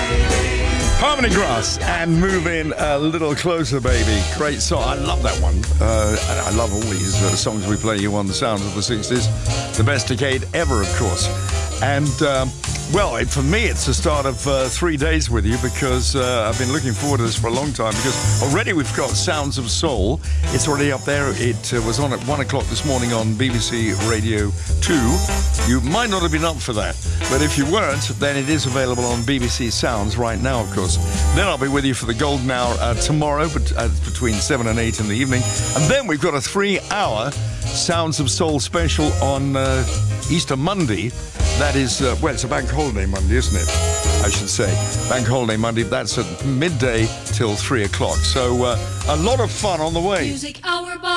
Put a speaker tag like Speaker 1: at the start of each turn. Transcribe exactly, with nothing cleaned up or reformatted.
Speaker 1: Harmony Grass and Move In a Little Closer, Baby. Great song. I love that one. Uh, and I love all these uh, songs we play you on the sounds of the sixties. The best decade ever, of course. And, um, well, it, for me, it's the start of uh, three days with you because uh, I've been looking forward to this for a long time because already we've got Sounds of Soul. It's already up there. It uh, was on at one o'clock this morning on B B C Radio two. You might not have been up for that, but if you weren't, then it is available on B B C Sounds right now, of course. Then I'll be with you for the Golden Hour uh, tomorrow but, uh, between seven and eight in the evening. And then we've got a three-hour Sounds of Soul special on uh, Easter Monday. That is, uh, well, it's a bank holiday Monday, isn't it? I should say. Bank holiday Monday, that's at midday till three o'clock. So uh, a lot of fun on the way.
Speaker 2: Music Hour by